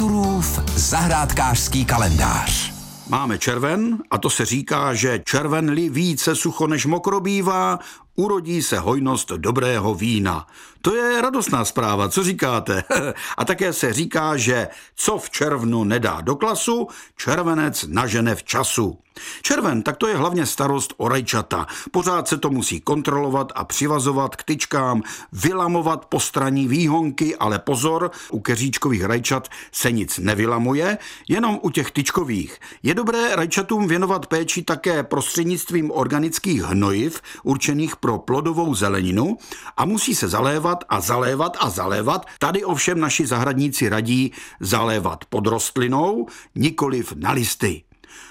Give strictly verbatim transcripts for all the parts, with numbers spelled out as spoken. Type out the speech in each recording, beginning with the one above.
Arturův zahrádkářský kalendář. Máme červen a to se říká, že červen-li více sucho než mokro bývá, urodí se hojnost dobrého vína. To je radostná zpráva, co říkáte? A také se říká, že co v červnu nedá do klasu, červenec nažene v času. Červen, tak to je hlavně starost o rajčata. Pořád se to musí kontrolovat a přivazovat k tyčkám, vylamovat postraní výhonky, ale pozor, u keříčkových rajčat se nic nevylamuje, jenom u těch tyčkových. Je dobré rajčatům věnovat péči také prostřednictvím organických hnojiv, určených pro plodovou zeleninu, a musí se zalévat a zalévat a zalévat. Tady ovšem naši zahradníci radí zalévat pod rostlinou, nikoliv na listy.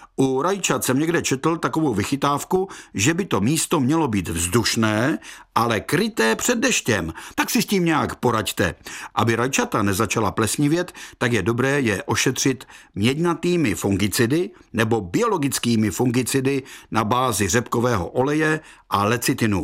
U rajčat jsem někde četl takovou vychytávku, že by to místo mělo být vzdušné, ale kryté před deštěm. Tak si s tím nějak poraďte. Aby rajčata nezačala plesnivět, tak je dobré je ošetřit měďnatými fungicidy nebo biologickými fungicidy na bázi řepkového oleje a lecitinu.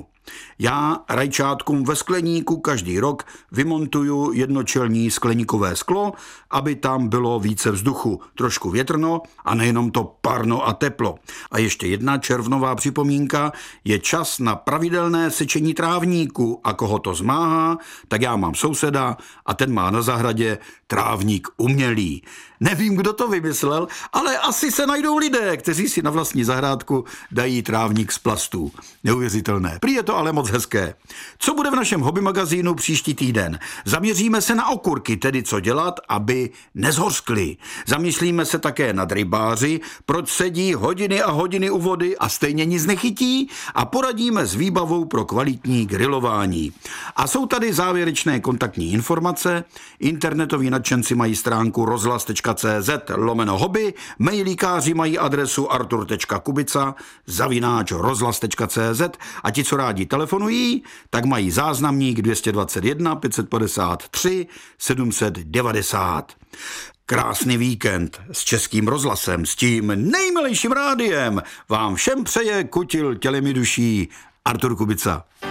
Já rajčátkům ve skleníku každý rok vymontuju jednočelní skleníkové sklo, aby tam bylo více vzduchu, trošku větrno a nejenom to parno a teplo. A ještě jedna červnová připomínka, je čas na pravidelné sečení trávníku, a koho to zmáhá, tak já mám souseda a ten má na zahradě trávník umělý. Nevím, kdo to vymyslel, ale asi se najdou lidé, kteří si na vlastní zahrádku dají trávník z plastů. Neuvěřitelné. Prý je to ale moc hezké. Co bude v našem hobby magazínu příští týden? Zaměříme se na okurky, tedy co dělat, aby nezhořkly. Zamyslíme se také nad rybáři, proč sedí hodiny a hodiny u vody a stejně nic nechytí, a poradíme s výbavou pro kvalitní grilování. A jsou tady závěrečné kontaktní informace. Internetoví nadšenci mají stránku rozhlas.cz lomeno hobby, mailíkáři mají adresu artur.kubica zavináč rozhlas.cz a ti, co rádi telefonují, tak mají záznamník dvě stě dvacet jedna pět set padesát tři sedm set devadesát. Krásný víkend s Českým rozhlasem, s tím nejmilejším rádiem vám všem přeje kutil tělemi duší Artur Kubica.